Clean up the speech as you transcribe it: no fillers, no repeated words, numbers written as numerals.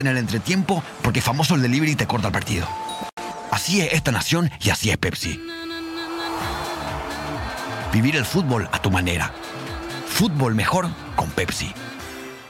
en el entretiempo porque famoso el delivery te corta el partido. Así es esta nación y así es Pepsi. Vivir el fútbol a tu manera. Fútbol mejor con Pepsi.